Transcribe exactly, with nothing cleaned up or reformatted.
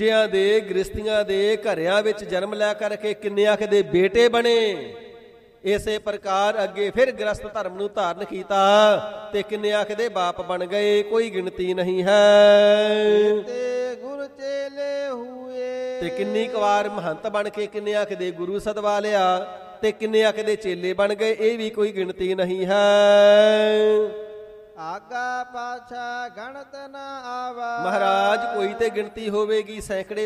ਬੱਚਿਆਂ ਦੇ ਗ੍ਰਸਤੀਆਂ ਦੇ ਘਰਿਆਂ ਵਿੱਚ ਜਨਮ ਲੈ ਕਰਕੇ ਕਿੰਨਿਆਂ ਦੇ ਬੇਟੇ ਬਣੇ। ਇਸੇ ਪ੍ਰਕਾਰ ਅੱਗੇ ਫਿਰ ਗ੍ਰਸਤ ਧਰਮ ਨੂੰ ਧਾਰਨ ਕੀਤਾ ਤੇ ਕਿੰਨਿਆਂ ਦੇ ਬਾਪ ਬਣ ਗਏ, ਕੋਈ ਗਿਣਤੀ ਨਹੀਂ ਹੈ। ਤੇ ਗੁਰ ਚੇਲੇ ਹੋਏ ਤੇ ਕਿੰਨੀ ਕੁ ਵਾਰ ਮਹੰਤ ਬਣ ਕੇ ਕਿੰਨਿਆਂ ਦੇ ਗੁਰੂ ਸਦਵਾ ਲਿਆ ਤੇ ਕਿੰਨਿਆਂ ਦੇ ਚੇਲੇ ਬਣ ਗਏ, ਇਹ ਵੀ ਕੋਈ ਗਿਣਤੀ ਨਹੀਂ ਹੈ। ਆਗਾ ਪਾਛਾ ਗਣਤ ਨਾ ਆਵਾ। ਮਹਾਰਾਜ ਕੋਈ ਤੇ ਗਿਣਤੀ ਹੋਵੇਗੀ, ਸੈਂਕੜੇ